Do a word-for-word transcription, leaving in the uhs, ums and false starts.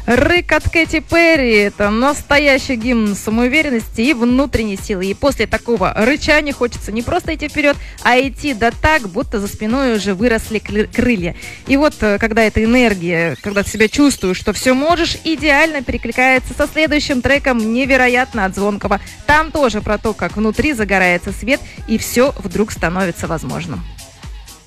Рык от Кэти Перри – это настоящий гимн самоуверенности и внутренней силы. И после такого рычания хочется не просто идти вперед, а идти да так, будто за спиной уже выросли крылья. И вот, когда эта энергия, когда ты себя чувствуешь, что все можешь, идеально перекликается со следующим треком «Невероятно» от Звонкого. Там тоже про то, как внутри загорается свет, и все вдруг становится возможным.